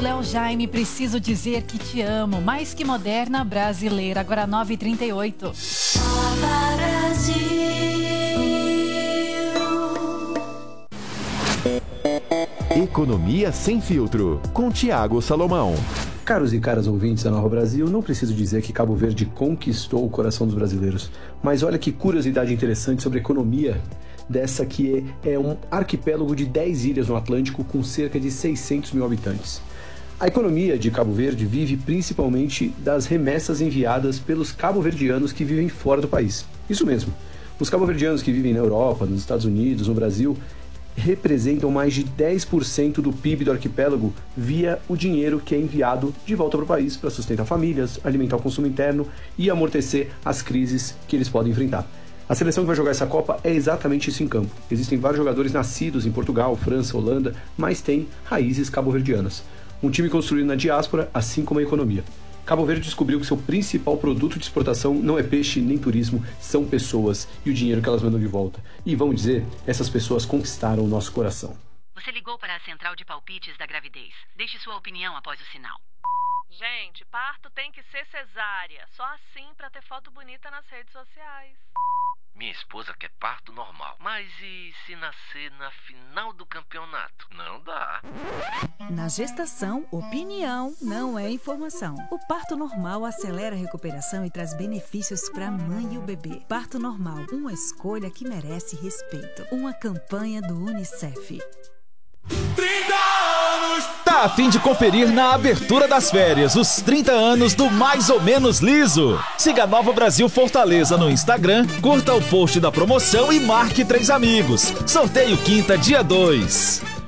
Léo Jaime, preciso dizer que te amo. Mais que moderna, brasileira. Agora 9h38. Economia Sem Filtro, com Tiago Salomão. Caros e caras ouvintes da Nova Brasil, não preciso dizer que Cabo Verde conquistou o coração dos brasileiros. Mas olha que curiosidade interessante sobre a economia dessa que é um arquipélago de 10 ilhas no Atlântico com cerca de 600 mil habitantes. A economia de Cabo Verde vive principalmente das remessas enviadas pelos cabo-verdianos que vivem fora do país. Isso mesmo, os cabo-verdianos que vivem na Europa, nos Estados Unidos, no Brasil, representam mais de 10% do PIB do arquipélago via o dinheiro que é enviado de volta para o país para sustentar famílias, alimentar o consumo interno e amortecer as crises que eles podem enfrentar. A seleção que vai jogar essa Copa é exatamente isso em campo. Existem vários jogadores nascidos em Portugal, França, Holanda, mas tem raízes cabo-verdianas. Um time construído na diáspora, assim como a economia. Cabo Verde descobriu que seu principal produto de exportação não é peixe nem turismo, são pessoas e o dinheiro que elas mandam de volta. E vamos dizer, essas pessoas conquistaram o nosso coração. Você ligou para a central de palpites da gravidez. Deixe sua opinião após o sinal. Gente, parto tem que ser cesárea. Só assim pra ter foto bonita nas redes sociais. Minha esposa quer parto normal. Mas e se nascer na final do campeonato? Não dá. Na gestação, opinião não é informação. O parto normal acelera a recuperação e traz benefícios para a mãe e o bebê. Parto normal, uma escolha que merece respeito. Uma campanha do UNICEF. 30 anos! Tá a fim de conferir na abertura das férias os 30 anos do Mais ou Menos Liso? Siga Nova Brasil Fortaleza no Instagram, curta o post da promoção e marque 3 amigos. Sorteio quinta, dia 2.